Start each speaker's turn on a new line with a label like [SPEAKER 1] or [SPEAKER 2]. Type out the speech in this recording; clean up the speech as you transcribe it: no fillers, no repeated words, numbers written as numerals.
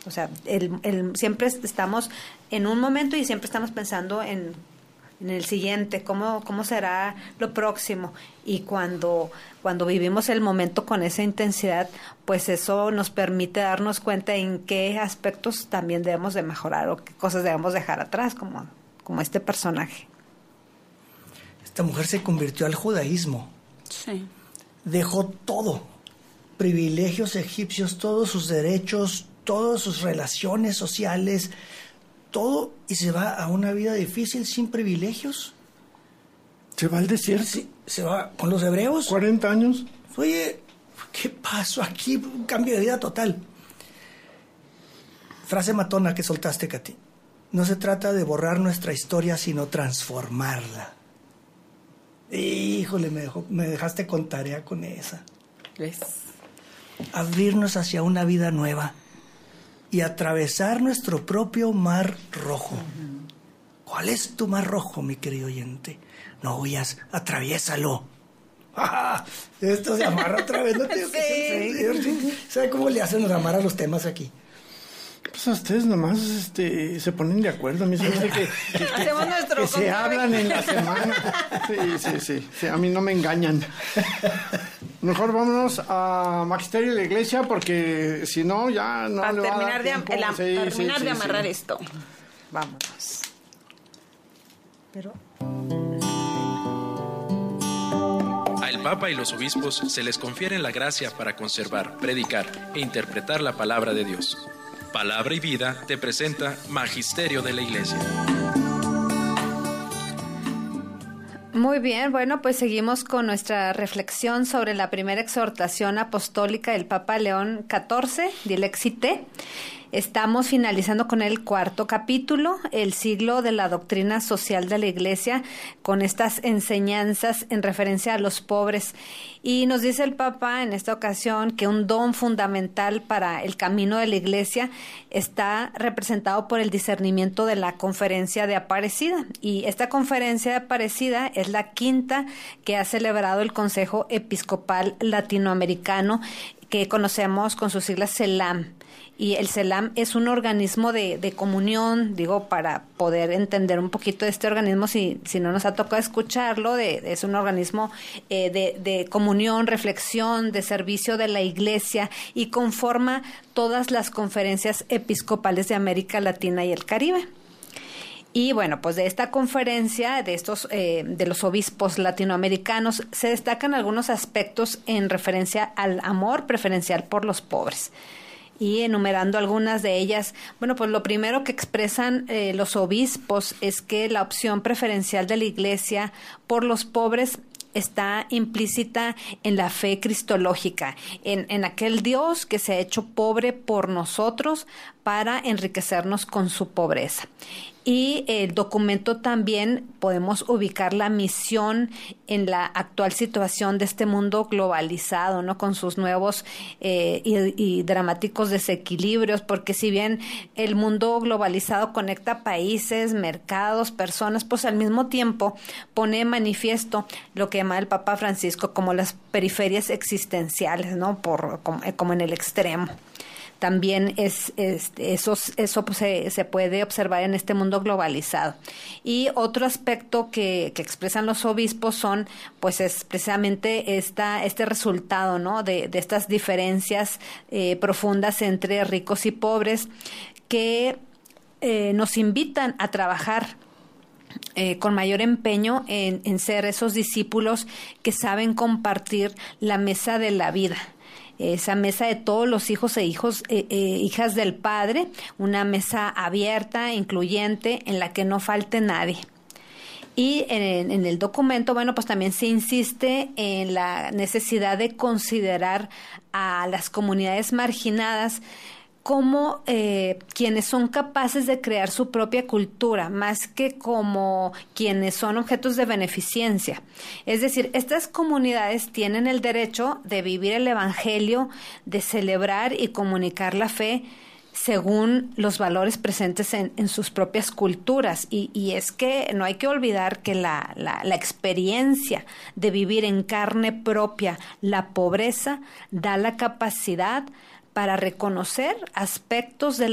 [SPEAKER 1] O sea, siempre estamos en un momento y siempre estamos pensando en el siguiente, cómo será lo próximo. Y cuando vivimos el momento con esa intensidad, pues eso nos permite darnos cuenta en qué aspectos también debemos de mejorar o qué cosas debemos dejar atrás, como este personaje.
[SPEAKER 2] Esta mujer se convirtió al judaísmo.
[SPEAKER 3] Sí.
[SPEAKER 2] Dejó todo, privilegios egipcios, todos sus derechos, todas sus relaciones sociales, todo, y se va a una vida difícil sin privilegios.
[SPEAKER 4] ¿Se va al desierto?
[SPEAKER 2] Sí, se va con los hebreos.
[SPEAKER 4] 40 años.
[SPEAKER 2] Oye, ¿qué pasó aquí? Un cambio de vida total. Frase matona que soltaste, Katy. No se trata de borrar nuestra historia, sino transformarla. Híjole, me dejaste con tarea con esa.
[SPEAKER 3] ¿Ves?
[SPEAKER 2] Abrirnos hacia una vida nueva y atravesar nuestro propio mar rojo. ¿Cuál es tu mar rojo, mi querido oyente? No huyas, atraviésalo. Esto se amarra otra vez, ¿no? Sí. ¿Sabe cómo le hacen amarrar los temas aquí?
[SPEAKER 4] Pues a ustedes nomás se ponen de acuerdo. A mí se me hace que se hablan en la semana. Sí, a mí no me engañan. Mejor vámonos a Magisterio de la Iglesia, porque si no, ya no le va a dar tiempo.
[SPEAKER 3] Terminar de amarrar esto.
[SPEAKER 1] Vámonos. Pero...
[SPEAKER 5] Al Papa y los obispos se les confiere la gracia para conservar, predicar e interpretar la palabra de Dios. Palabra y Vida te presenta Magisterio de la Iglesia.
[SPEAKER 1] Muy bien, bueno, pues seguimos con nuestra reflexión sobre la primera exhortación apostólica del Papa León XIV, Dilexite. Estamos finalizando con el 4º capítulo, el siglo de la doctrina social de la Iglesia, con estas enseñanzas en referencia a los pobres. Y nos dice el Papa en esta ocasión que un don fundamental para el camino de la Iglesia está representado por el discernimiento de la Conferencia de Aparecida. Y esta Conferencia de Aparecida es la 5ª que ha celebrado el Consejo Episcopal Latinoamericano, que conocemos con sus siglas CELAM. Y el CELAM es un organismo de comunión, digo, para poder entender un poquito de este organismo, si no nos ha tocado escucharlo, es un organismo de comunión, reflexión, de servicio de la Iglesia, y conforma todas las conferencias episcopales de América Latina y el Caribe. Y bueno, pues de esta conferencia, de los obispos latinoamericanos, se destacan algunos aspectos en referencia al amor preferencial por los pobres. Y enumerando algunas de ellas, bueno, pues lo primero que expresan los obispos es que la opción preferencial de la Iglesia por los pobres está implícita en la fe cristológica, en aquel Dios que se ha hecho pobre por nosotros para enriquecernos con su pobreza. Y el documento también podemos ubicar la misión en la actual situación de este mundo globalizado, ¿no? Con sus nuevos y dramáticos desequilibrios, porque si bien el mundo globalizado conecta países, mercados, personas, pues al mismo tiempo pone en manifiesto lo que llama el Papa Francisco como las periferias existenciales, ¿no? Como en el extremo. También eso pues, se puede observar en este mundo globalizado. Y otro aspecto que expresan los obispos es precisamente este resultado, ¿no? de estas diferencias profundas entre ricos y pobres, que nos invitan a trabajar con mayor empeño en ser esos discípulos que saben compartir la mesa de la vida. Esa mesa de todos los hijos e hijas del Padre, una mesa abierta, incluyente, en la que no falte nadie. Y en el documento, bueno, pues también se insiste en la necesidad de considerar a las comunidades marginadas como quienes son capaces de crear su propia cultura, más que como quienes son objetos de beneficencia. Es decir, estas comunidades tienen el derecho de vivir el Evangelio, de celebrar y comunicar la fe según los valores presentes en sus propias culturas. Y es que no hay que olvidar que la experiencia de vivir en carne propia la pobreza da la capacidad para reconocer aspectos de